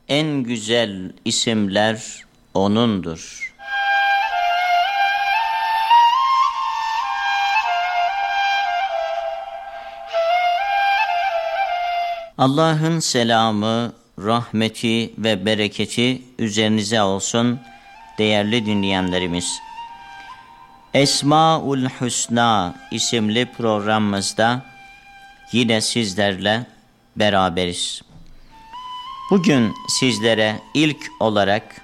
en güzel isimler O'nundur. Allah'ın selamı, rahmeti ve bereketi üzerinize olsun değerli dinleyenlerimiz. Esmaül Hüsna isimli programımızda yine sizlerle beraberiz. Bugün sizlere ilk olarak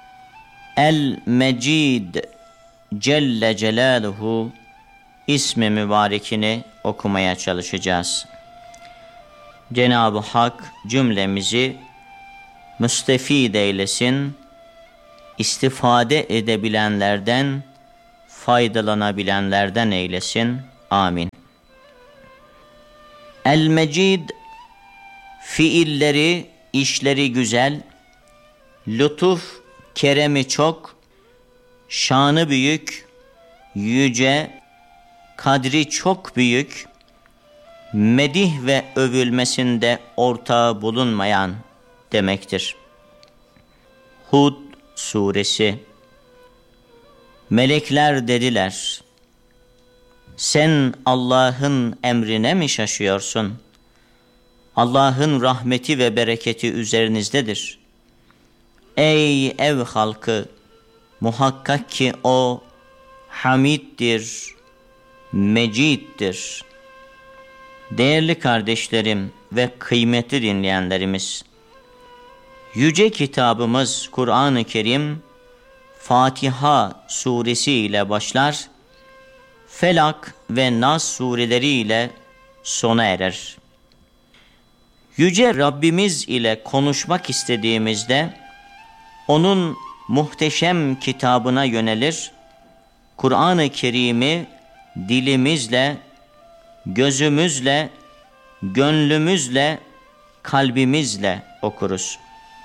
El-Mecid Celle Celaluhu ismi mübarekini okumaya çalışacağız. Cenab-ı Hak cümlemizi müstefid eylesin, istifade edebilenlerden, faydalanabilenlerden eylesin. Amin. El-Mecid, fiilleri, işleri güzel, lütuf, keremi çok, şanı büyük, yüce, kadri çok büyük, medih ve övülmesinde ortağı bulunmayan demektir. Hud suresi. Melekler dediler, sen Allah'ın emrine mi şaşıyorsun? Allah'ın rahmeti ve bereketi üzerinizdedir. Ey ev halkı, muhakkak ki o Hamid'dir, Mecid'dir. Değerli kardeşlerim ve kıymetli dinleyenlerimiz, yüce kitabımız Kur'an-ı Kerim, Fatiha suresi ile başlar, Felak ve Nas sureleri ile sona erer. Yüce Rabbimiz ile konuşmak istediğimizde, onun muhteşem kitabına yönelir, Kur'an-ı Kerim'i dilimizle, gözümüzle, gönlümüzle, kalbimizle okuruz.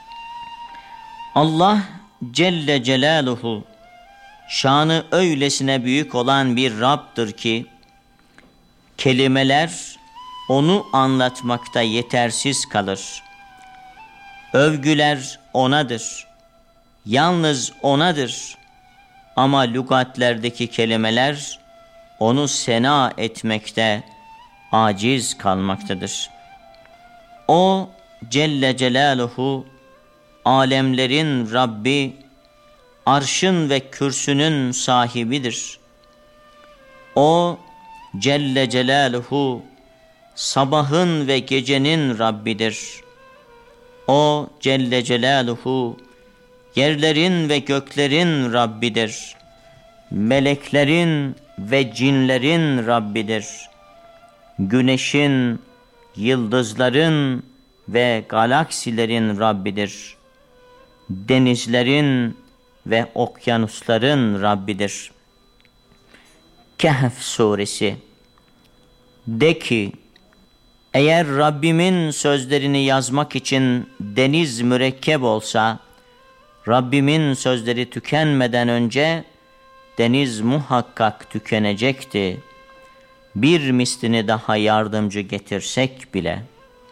Allah Celle Celaluhu şanı öylesine büyük olan bir Rabb'dir ki kelimeler onu anlatmakta yetersiz kalır. Övgüler O'nadır. Yalnız O'nadır. Ama lügatlerdeki kelimeler onu sena etmekte aciz kalmaktadır. O Celle Celaluhu alemlerin Rabbi, arşın ve kürsünün sahibidir. O Celle Celaluhu sabahın ve gecenin Rabbidir. O Celle Celaluhu yerlerin ve göklerin Rabbidir. Meleklerin ve cinlerin Rabbidir. Güneşin, yıldızların ve galaksilerin Rabbidir. Denizlerin ve okyanusların Rabbidir. Kehf suresi. De ki, eğer Rabbimin sözlerini yazmak için deniz mürekkep olsa, Rabbimin sözleri tükenmeden önce deniz muhakkak tükenecekti. Bir mislini daha yardımcı getirsek bile.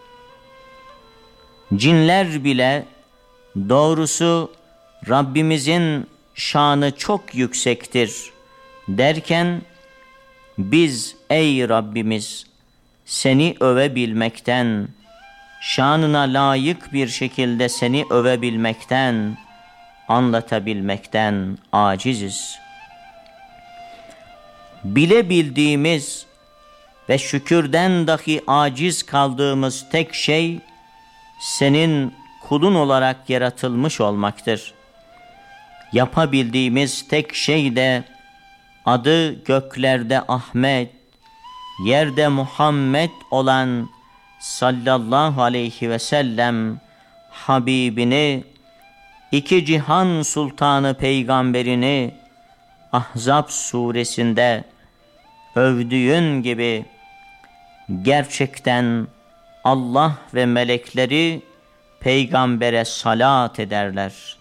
Cinler bile, doğrusu Rabbimizin şanı çok yüksektir derken, biz ey Rabbimiz seni övebilmekten, şanına layık bir şekilde seni övebilmekten, anlatabilmekten aciziz. Bilebildiğimiz ve şükürden dahi aciz kaldığımız tek şey, senin kulun olarak yaratılmış olmaktır. Yapabildiğimiz tek şey de, adı göklerde Ahmet, yerde Muhammed olan sallallahu aleyhi ve sellem Habibini, iki cihan sultanı peygamberini Ahzab suresinde övdüğün gibi gerçekten Allah ve melekleri peygambere salat ederler.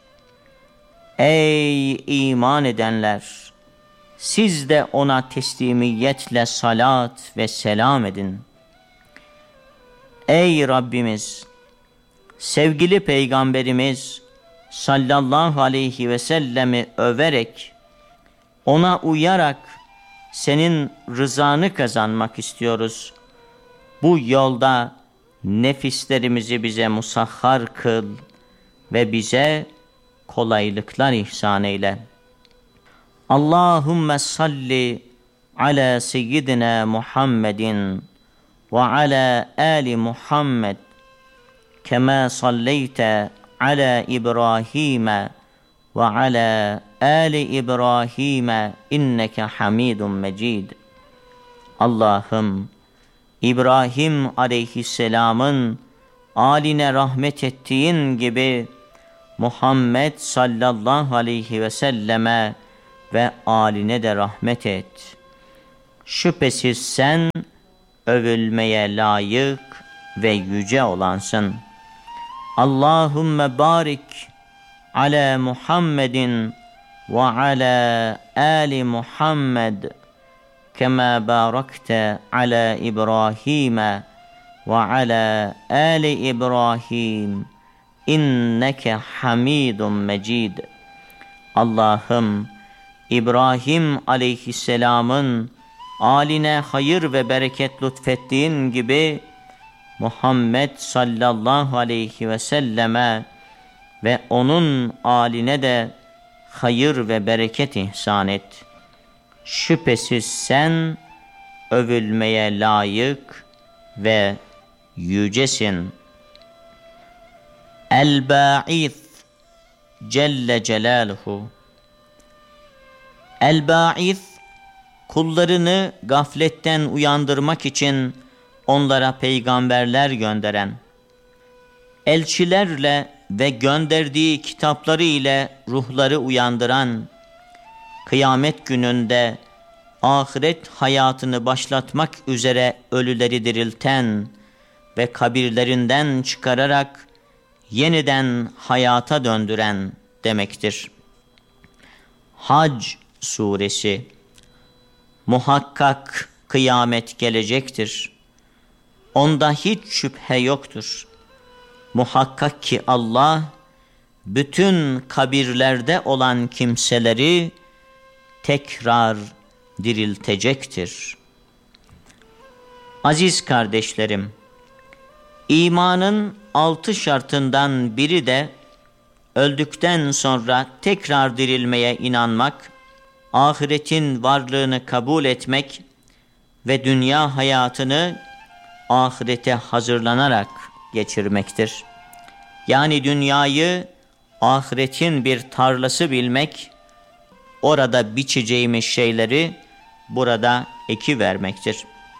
Ey iman edenler! Siz de ona teslimiyetle salat ve selam edin. Ey Rabbimiz! sevgili Peygamberimiz sallallahu aleyhi ve sellemi överek, ona uyarak senin rızanı kazanmak istiyoruz. Bu yolda nefislerimizi bize musahhar kıl ve bize kolaylıklar ihsan eyle. Allahümme salli ala seyyidina Muhammedin ve ala ali Muhammed kema salleyte ala İbrahim ve ala ali İbrahim inneke hamidun mecid. Allah'ım, İbrahim aleyhisselamın âline rahmet ettiğin gibi Muhammed sallallahu aleyhi ve selleme ve âline de rahmet et. Şüphesiz sen övülmeye layık ve yüce olansın. Allahümme barik ala Muhammedin ve ala ali Muhammed kema barakte ala İbrahim ve ala ali İbrahim inneke hamidun mecid. Allah'ım, İbrahim aleyhisselamın âline hayır ve bereket lütfettiğin gibi Muhammed sallallahu aleyhi ve selleme ve onun âline de hayır ve bereket ihsan et. Şüphesiz sen övülmeye layık ve yücesin. El-Ba'ith Celle Celaluhu. El-Ba'ith, kullarını gafletten uyandırmak için onlara peygamberler gönderen, elçilerle ve gönderdiği kitapları ile ruhları uyandıran, kıyamet gününde ahiret hayatını başlatmak üzere ölüleri dirilten ve kabirlerinden çıkararak yeniden hayata döndüren demektir. Hac suresi. Muhakkak kıyamet gelecektir. Onda hiç şüphe yoktur. Muhakkak ki Allah bütün kabirlerde olan kimseleri tekrar diriltecektir. Aziz kardeşlerim, imanın 6 şartından biri de öldükten sonra tekrar dirilmeye inanmak, ahiretin varlığını kabul etmek ve dünya hayatını ahirete hazırlanarak geçirmektir. Yani dünyayı ahiretin bir tarlası bilmek, orada biçeceğimiz şeyleri burada ekivermektir.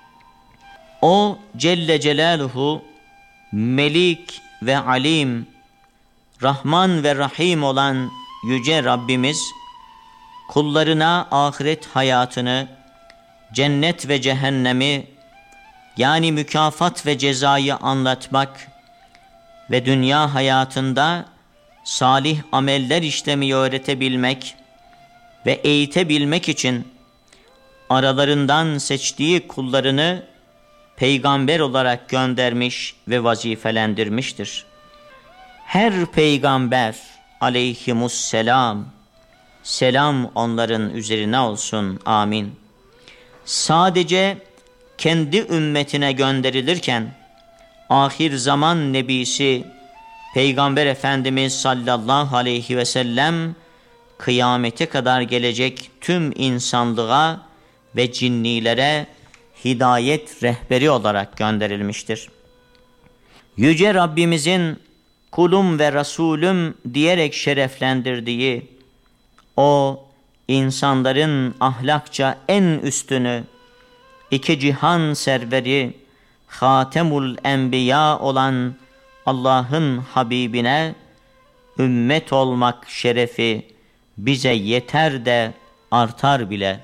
O Celle Celaluhu, Melik ve Alim, Rahman ve Rahim olan Yüce Rabbimiz, kullarına ahiret hayatını, cennet ve cehennemi, yani mükafat ve cezayı anlatmak ve dünya hayatında salih ameller işlemeyi öğretebilmek ve eğitebilmek için aralarından seçtiği kullarını peygamber olarak göndermiş ve vazifelendirmiştir. Her peygamber aleyhimusselam, selam onların üzerine olsun, amin, sadece kendi ümmetine gönderilirken ahir zaman nebisi Peygamber Efendimiz sallallahu aleyhi ve sellem kıyamete kadar gelecek tüm insanlığa ve cinnilere hidayet rehberi olarak gönderilmiştir. Yüce Rabbimizin kulum ve Resulüm diyerek şereflendirdiği o insanların ahlakça en üstünü, iki cihan serveri, Hatemul Enbiya olan Allah'ın Habibine ümmet olmak şerefi bize yeter de artar bile.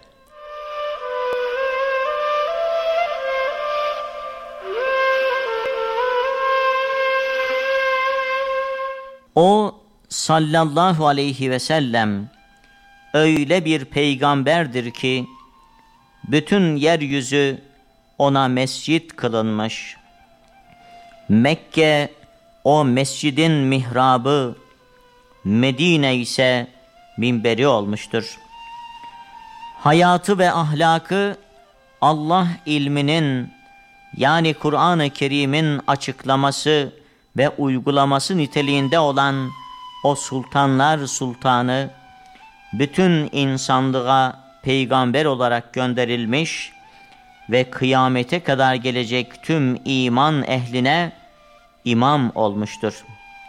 O sallallahu aleyhi ve sellem öyle bir peygamberdir ki bütün yeryüzü ona mescit kılınmış. Mekke O mescidin mihrabı, Medine ise minberi olmuştur. Hayatı ve ahlakı Allah ilminin, yani Kur'an-ı Kerim'in açıklaması ve uygulaması niteliğinde olan o sultanlar sultanı, bütün insanlığa peygamber olarak gönderilmiş ve kıyamete kadar gelecek tüm iman ehline imam olmuştur.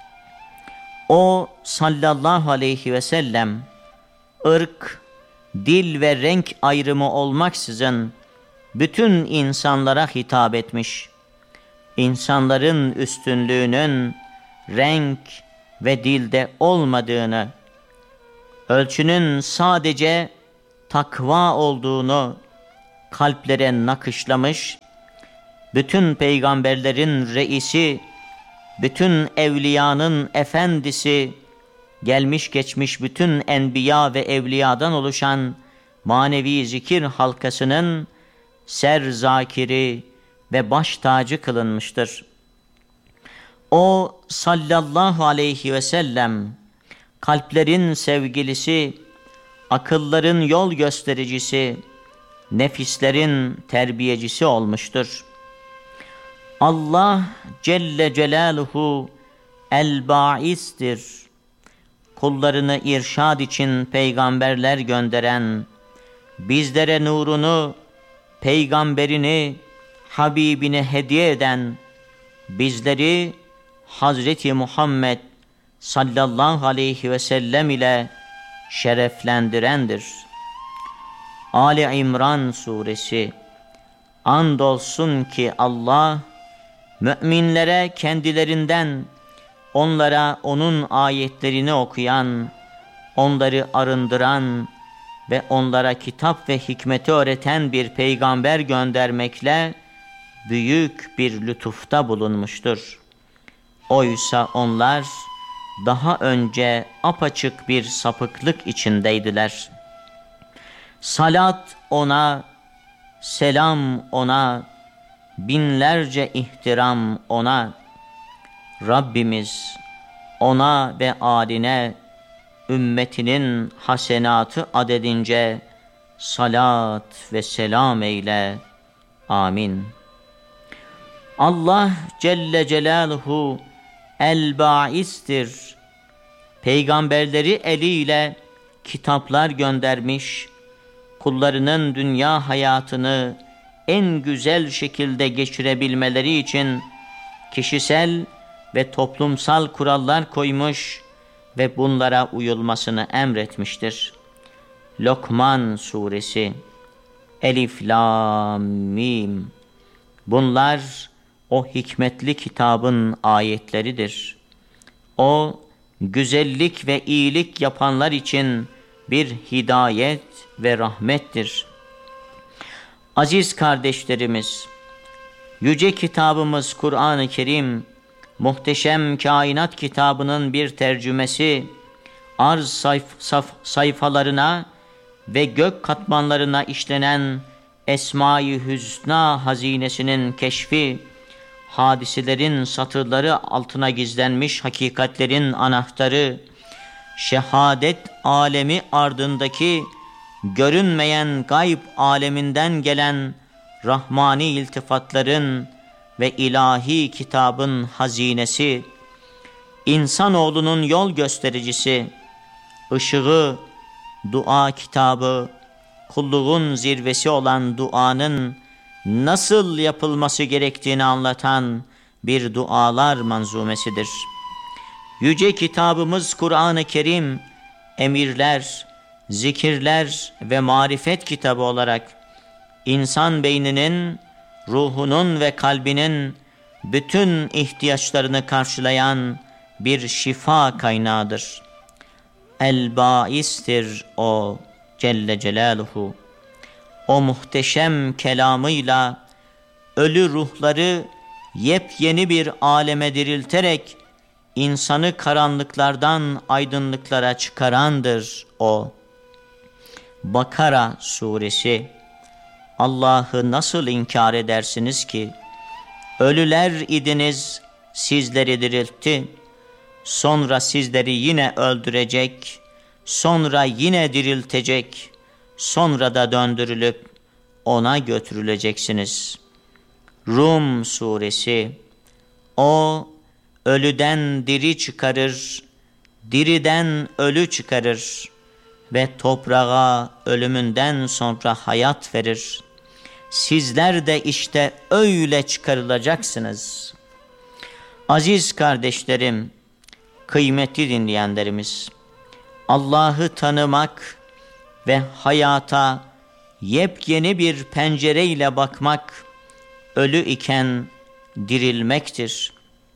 O sallallahu aleyhi ve sellem, ırk, dil ve renk ayrımı olmaksızın bütün insanlara hitap etmiş. İnsanların üstünlüğünün renk ve dilde olmadığını, ölçünün sadece takva olduğunu kalplere nakışlamış, bütün peygamberlerin reisi, bütün evliyanın efendisi, gelmiş geçmiş bütün enbiya ve evliyadan oluşan manevi zikir halkasının serzakiri ve baş tacı kılınmıştır. O sallallahu aleyhi ve sellem, kalplerin sevgilisi, akılların yol göstericisi, nefislerin terbiyecisi olmuştur. Allah Celle Celaluhu el-Ba'is'tir. Kullarını irşad için peygamberler gönderen, bizlere nurunu, peygamberini, Habibini hediye eden, bizleri Hazreti Muhammed sallallahu aleyhi ve sellem ile şereflendirendir. Ali İmran suresi. Andolsun ki Allah, müminlere kendilerinden, onlara onun ayetlerini okuyan, onları arındıran ve onlara kitap ve hikmeti öğreten bir peygamber göndermekle büyük bir lütufta bulunmuştur. Oysa onlar daha önce apaçık bir sapıklık içindeydiler. Salat ona, selam ona, binlerce ihtiram ona. Rabbimiz ona ve âline, ümmetinin hasenatı adedince salat ve selam eyle. Amin. Allah Celle Celaluhu el-Ba'is'tir. Peygamberleri eliyle kitaplar göndermiş, kullarının dünya hayatını en güzel şekilde geçirebilmeleri için kişisel ve toplumsal kurallar koymuş ve bunlara uyulmasını emretmiştir. Lokman suresi. Elif, lam, mim. Bunlar o hikmetli kitabın ayetleridir. O güzellik ve iyilik yapanlar için bir hidayet ve rahmettir. Aziz kardeşlerimiz, yüce kitabımız Kur'an-ı Kerim, muhteşem kainat kitabının bir tercümesi, arz sayfalarına ve gök katmanlarına işlenen Esma-i Hüsna hazinesinin keşfi, hadiselerin satırları altına gizlenmiş hakikatlerin anahtarı, şehadet alemi ardındaki görünmeyen gayb aleminden gelen rahmani iltifatların ve ilahi kitabın hazinesi, insanoğlunun yol göstericisi, ışığı, dua kitabı, kulluğun zirvesi olan duanın nasıl yapılması gerektiğini anlatan bir dualar manzumesidir. Yüce kitabımız Kur'an-ı Kerim, emirler, zikirler ve marifet kitabı olarak insan beyninin, ruhunun ve kalbinin bütün ihtiyaçlarını karşılayan bir şifa kaynağıdır. El-Ba'is'tir o Celle Celaluhu. O muhteşem kelamıyla ölü ruhları yepyeni bir aleme dirilterek insanı karanlıklardan aydınlıklara çıkarandır o. Bakara suresi. Allah'ı nasıl inkar edersiniz ki? Ölüler idiniz, sizleri diriltti, sonra sizleri yine öldürecek, sonra yine diriltecek, sonra da döndürülüp ona götürüleceksiniz. Rum suresi. O ölüden diri çıkarır, diriden ölü çıkarır ve toprağa ölümünden sonra hayat verir. Sizler de işte öyle çıkarılacaksınız. Aziz kardeşlerim, kıymetli dinleyenlerimiz, Allah'ı tanımak ve hayata yepyeni bir pencereyle bakmak, ölü iken dirilmektir.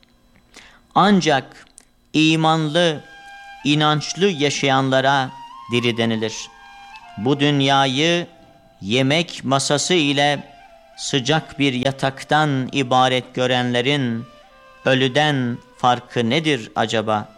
Ancak imanlı, inançlı yaşayanlara diri denilir. Bu dünyayı yemek masası ile sıcak bir yataktan ibaret görenlerin ölüden farkı nedir acaba?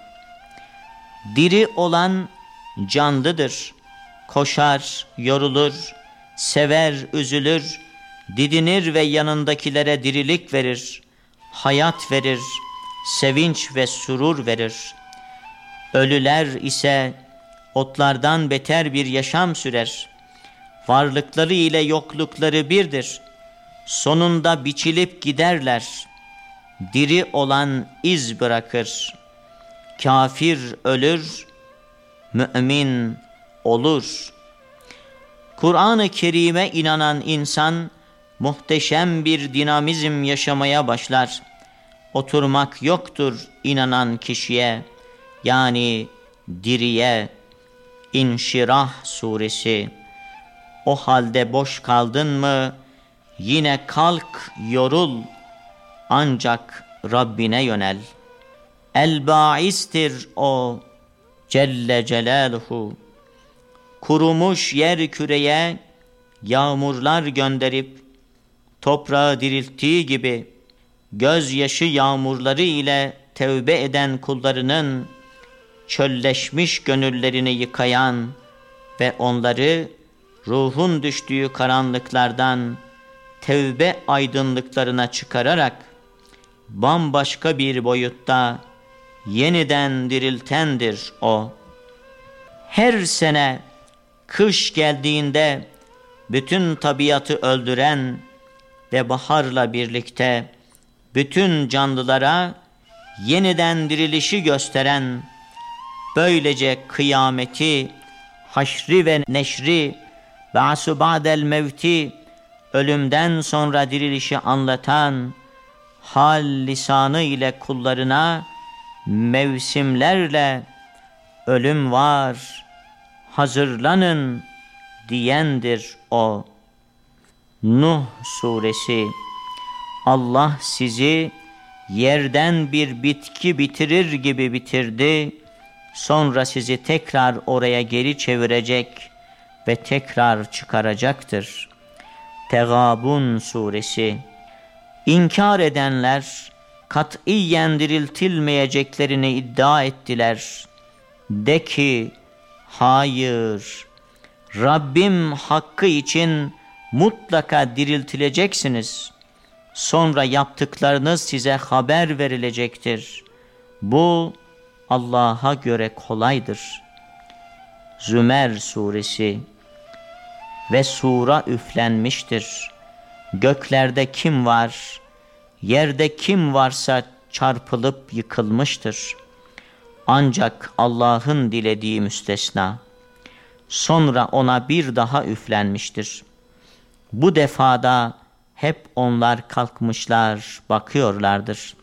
Diri olan canlıdır. Koşar, yorulur, sever, üzülür, didinir ve yanındakilere dirilik verir, hayat verir, sevinç ve surur verir. Ölüler ise otlardan beter bir yaşam sürer. Varlıkları ile yoklukları birdir. Sonunda biçilip giderler. Diri olan iz bırakır. Kafir ölür, mümin olur. Kur'an-ı Kerim'e inanan insan muhteşem bir dinamizm yaşamaya başlar. Oturmak yoktur inanan kişiye, yani diriye. İnşirah suresi. O halde boş kaldın mı, yine kalk yorul, ancak Rabbine yönel. El-Ba'istir o Celle Celaluhu. Kurumuş yer küreye yağmurlar gönderip toprağı dirilttiği gibi gözyaşı yağmurları ile tevbe eden kullarının çölleşmiş gönüllerini yıkayan ve onları ruhun düştüğü karanlıklardan tevbe aydınlıklarına çıkararak bambaşka bir boyutta yeniden diriltendir o. Her sene kış geldiğinde bütün tabiatı öldüren ve baharla birlikte bütün canlılara yeniden dirilişi gösteren, böylece kıyameti, haşri ve neşri, ba'su ba'del mevti, ölümden sonra dirilişi anlatan hal lisanı ile kullarına mevsimlerle ölüm var, hazırlanın diyendir o. Nuh suresi. Allah sizi yerden bir bitki bitirir gibi bitirdi, sonra sizi tekrar oraya geri çevirecek ve tekrar çıkaracaktır. Tegabun suresi. İnkar edenler katiyen diriltilmeyeceklerini iddia ettiler. De ki, hayır, Rabbim hakkı için mutlaka diriltileceksiniz. Sonra yaptıklarınız size haber verilecektir. Bu Allah'a göre kolaydır. Zümer suresi. Ve sura üflenmiştir. Göklerde kim var, yerde kim varsa çarpılıp yıkılmıştır. Ancak Allah'ın dilediği müstesna. Sonra ona bir daha üflenmiştir. Bu defada hep onlar kalkmışlar, bakıyorlardır.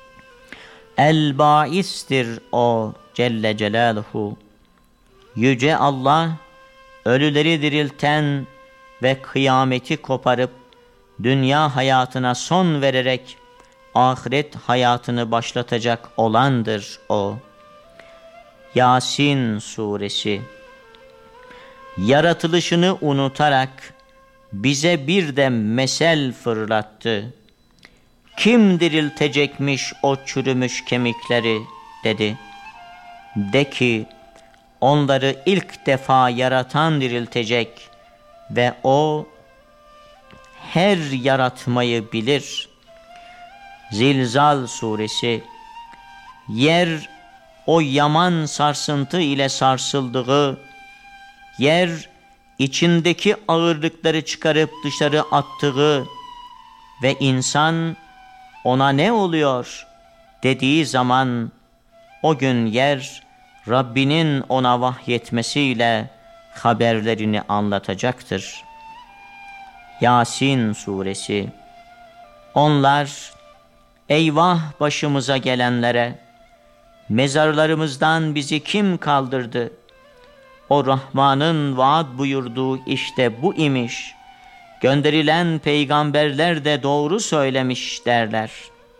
El-Ba'istir o Celle Celaluhu. Yüce Allah, ölüleri dirilten ve kıyameti koparıp dünya hayatına son vererek ahiret hayatını başlatacak olandır o. Yasin suresi. Yaratılışını unutarak bize bir de mesel fırlattı. Kim diriltecekmiş o çürümüş kemikleri dedi. De ki, onları ilk defa yaratan diriltecek ve o her yaratmayı bilir. Zilzal suresi, yer o yaman sarsıntı ile sarsıldığı, yer içindeki ağırlıkları çıkarıp dışarı attığı ve insan ona ne oluyor dediği zaman o gün yer Rabbinin ona vahyetmesiyle haberlerini anlatacaktır. Yasin suresi, onlar eyvah başımıza gelenlere, mezarlarımızdan bizi kim kaldırdı? O Rahman'ın vaat buyurduğu işte bu imiş. Gönderilen peygamberler de doğru söylemiş derler.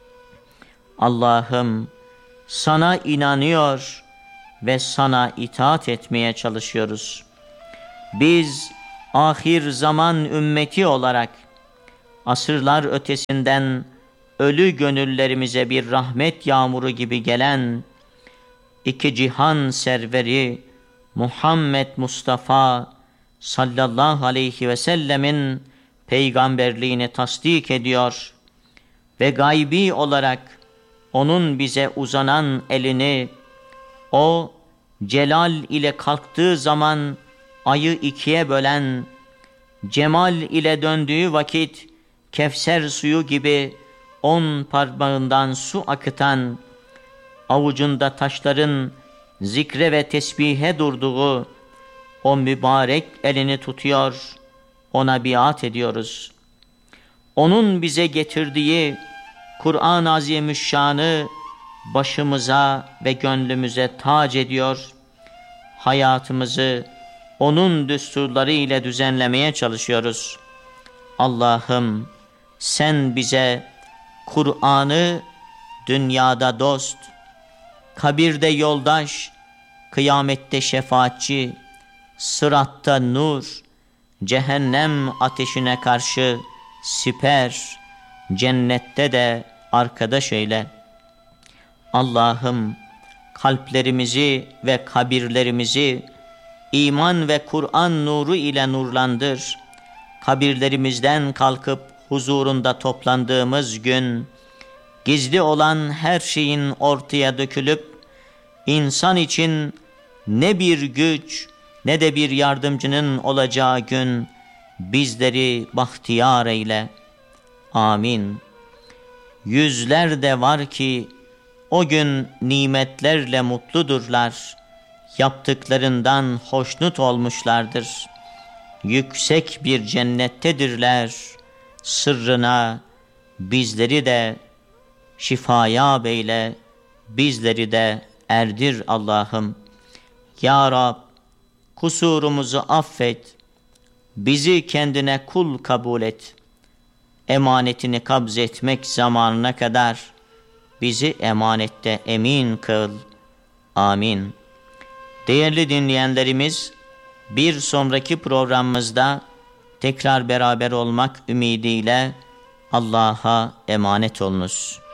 Allah'ım, sana inanıyor ve sana itaat etmeye çalışıyoruz. Biz ahir zaman ümmeti olarak asırlar ötesinden ölü gönüllerimize bir rahmet yağmuru gibi gelen iki cihan serveri Muhammed Mustafa sallallahu aleyhi ve sellemin peygamberliğini tasdik ediyor ve gaybi olarak onun bize uzanan elini, o celal ile kalktığı zaman ayı ikiye bölen, cemal ile döndüğü vakit Kevser suyu gibi 10 parmağından su akıtan, avucunda taşların zikre ve tesbihe durduğu o mübarek elini tutuyor, ona biat ediyoruz. Onun bize getirdiği Kur'an-ı Azimüşşan'ı başımıza ve gönlümüze tac ediyor, hayatımızı onun düsturları ile düzenlemeye çalışıyoruz. Allah'ım, sen bize Kur'an'ı dünyada dost, kabirde yoldaş, kıyamette şefaatçi, sıratta nur, cehennem ateşine karşı siper, cennette de arkadaş eyle. Allah'ım, kalplerimizi ve kabirlerimizi iman ve Kur'an nuru ile nurlandır. Kabirlerimizden kalkıp huzurunda toplandığımız gün, gizli olan her şeyin ortaya dökülüp, insan için ne bir güç ne de bir yardımcının olacağı gün, bizleri bahtiyar eyle. Amin. Yüzler de var ki, o gün nimetlerle mutludurlar, yaptıklarından hoşnut olmuşlardır. Yüksek bir cennettedirler, sırrına bizleri de şifaya beyle, bizleri de erdir Allah'ım. Ya Rab, kusurumuzu affet, bizi kendine kul kabul et. Emanetini kabz etmek zamanına kadar bizi emanette emin kıl. Amin. Değerli dinleyenlerimiz, bir sonraki programımızda tekrar beraber olmak ümidiyle Allah'a emanet olunuz.